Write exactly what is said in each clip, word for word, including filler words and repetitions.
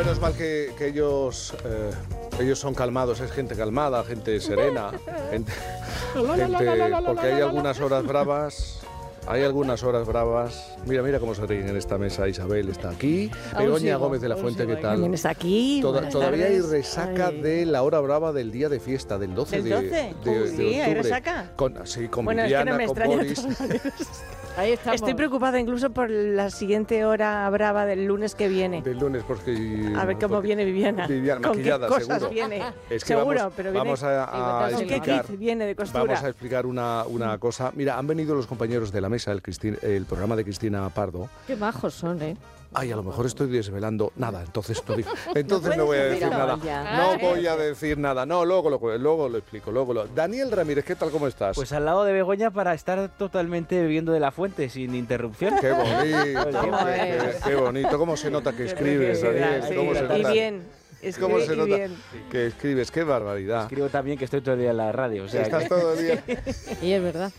Menos mal que, que ellos, eh, ellos son calmados, es gente calmada, gente serena, gente, gente, porque hay algunas horas bravas. Hay algunas horas bravas. Mira, mira cómo se ríen en esta mesa. Isabel está aquí. Begoña Gómez de la Fuente, ¿qué tal? También está aquí. Toda, todavía tardes. hay resaca Ay. de la hora brava del día de fiesta, del doce ¿Del de, doce? de, de Uy, sí, octubre. ¿hay resaca? Con, sí, con Bueno, es que no Viviana, me con extraña Boris. de todas maneras. Ahí estamos. Estoy preocupada incluso por la siguiente hora brava del lunes que viene. Del lunes, porque... A ver cómo porque viene Viviana. Viviana, ¿Con qué maquillada, cosas seguro. viene? Es que Seguro, vamos, pero viene... vamos a, a ¿Con qué explicar... kit viene de costura? Vamos a explicar una, una cosa. Mira, han venido los compañeros de la mesa, el, Cristin, el programa de Cristina Pardo. Qué majos son, ¿eh? Ay, a lo mejor estoy desvelando nada, entonces no, digo- entonces no voy a decir decirlo nada. ya. No Ah, voy a decir nada. No, luego lo, luego lo explico. Luego lo... Daniel Ramírez, ¿qué tal? ¿Cómo estás? Pues al lado de Begoña para estar totalmente bebiendo de la fuente sin interrupción. Qué bonito, Oye, qué, qué- qué bonito. ¿Cómo se nota que escribes, Daniel? Sí, ¿Cómo se y nota bien. ¿Cómo Escribe se y nota bien. que escribes? Qué barbaridad. Escribo también que estoy todo el día en la radio. O sea, Estás que- todo el día. Y es verdad.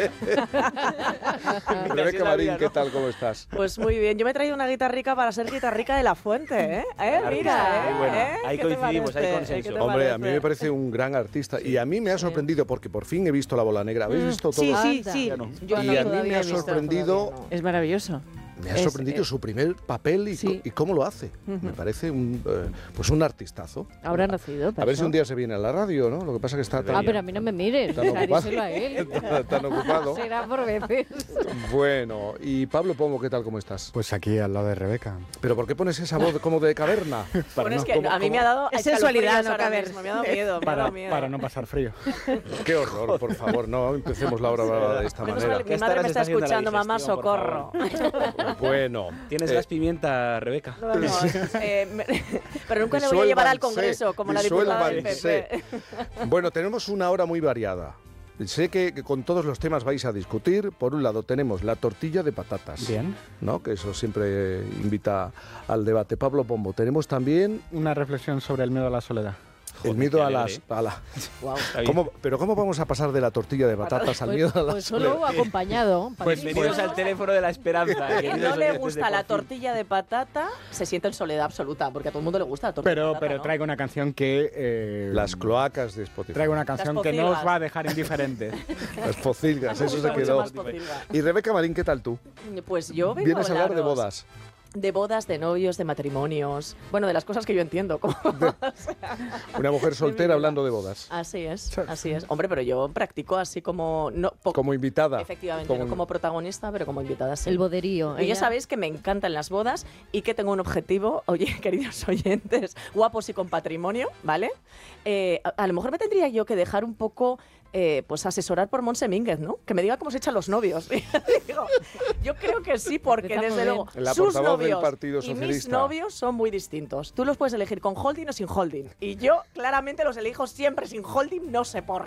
Rebeca Marín, ¿qué tal? ¿Cómo estás? Pues muy bien, yo me he traído una guitarrica para ser guitarrica de la Fuente, ¿eh? ¿Eh? Claro que Mira, sí, ¿eh? muy bueno. ¿Eh? Ahí ¿Qué te coincidimos, hay parece? consenso. ¿Qué te Hombre, a mí parece? me parece un gran artista y a mí me ha sorprendido porque por fin he visto La Bola Negra. ¿Habéis visto todo? Sí, sí, Anda. sí. Ya no. Yo Y no, a mí todavía me he ha visto, sorprendido- todavía no. Es maravilloso. Me ha Es- sorprendido es- su primer papel y, co- Sí. y cómo lo hace. Ujú. Me parece un, eh, pues un artistazo. Habrá nacido. A ver si un día se viene a la radio, ¿no? Lo que pasa es que está tan, Ah, pero a mí no me mires. tan O sea, ocupado. díselo a él. tan ocupado. Será por veces. Bueno, y Pablo Pombo, ¿qué tal? ¿Cómo estás? Pues aquí al lado de Rebeca. ¿Pero por qué pones esa voz como de caverna? Bueno, es que ¿Cómo- a mí cómo- me ha dado Es sensualidad, escalofríos no ahora caber. mismo, me ha dado miedo, me ha Para, dado miedo. para no pasar frío. Qué horror, por favor, no empecemos la hora brava de esta Menos manera. mal, ¿Qué mi madre me estarás está haciendo la escuchando, mamá, digestión, por socorro. Bueno, Tienes eh, gas pimienta, Rebeca. No, no, eh, me- pero nunca le voy a llevar al Congreso como la diputada del P P. bueno, tenemos una hora muy variada. Sé que, que con todos los temas vais a discutir. Por un lado tenemos la tortilla de patatas, Bien. ¿no? Que eso siempre invita al debate. Pablo Pombo, tenemos también Una reflexión sobre el miedo a la soledad. el Joder, miedo qué a las... alegre. a la- Wow. Está bien. ¿Cómo- pero ¿cómo vamos a pasar de la tortilla de patatas al miedo a la Pues soledad? solo acompañado. Pues Parece- venidos al teléfono de la esperanza. A quien queridos no le oyentes gusta de la Por Fin. tortilla de patata se siente en soledad absoluta, porque a todo el mundo le gusta la tortilla de Pero, patata, pero ¿no? traigo una canción que... eh, Las cloacas de Spotify. Traigo una canción Las que no os pocilgas. va a dejar indiferentes. Las focilgas, Me eso gusta se mucho quedó. más pocilga. Y Rebeca Marín, ¿qué tal tú? Pues yo vengo Vienes a hablar de hablaros bodas. De bodas, de novios, de matrimonios. Bueno, de las cosas que yo entiendo. como- Una mujer soltera hablando de bodas. Así es, así es. Hombre, pero yo practico así como... No, po- Como invitada. Efectivamente, Como- no como protagonista, pero como invitada sí. El boderío. Y ya Ella- sabéis que me encantan las bodas y que tengo un objetivo, oye, queridos oyentes, guapos y con patrimonio, ¿vale? Eh, a, a lo mejor me tendría yo que dejar un poco, eh, pues asesorar por Montse Mínguez, ¿no? Que me diga cómo se echan los novios. Digo, yo creo que sí, porque Empezamos desde bien. luego La sus portavoz del novios Partido y mis Socialista. novios son muy distintos. Tú los puedes elegir con holding o sin holding. Y yo claramente los elijo siempre sin holding, no sé por